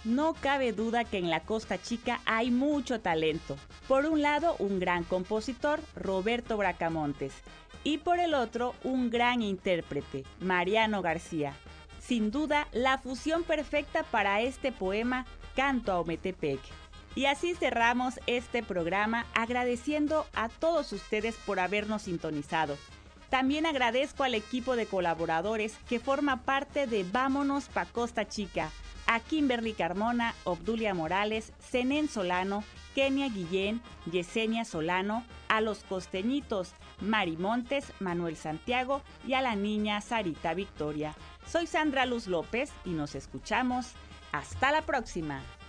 No cabe duda que en la Costa Chica hay mucho talento. Por un lado, un gran compositor, Roberto Bracamontes, y por el otro, un gran intérprete, Mariano García. Sin duda, la fusión perfecta para este poema Canto a Ometepec. Y así cerramos este programa agradeciendo a todos ustedes por habernos sintonizado. También agradezco al equipo de colaboradores que forma parte de Vámonos pa' Costa Chica, a Kimberly Carmona, Obdulia Morales, Zenén Solano, Kenia Guillén, Yesenia Solano, a los costeñitos, Mari Montes, Manuel Santiago y a la niña Sarita Victoria. Soy Sandra Luz López y nos escuchamos. ¡Hasta la próxima!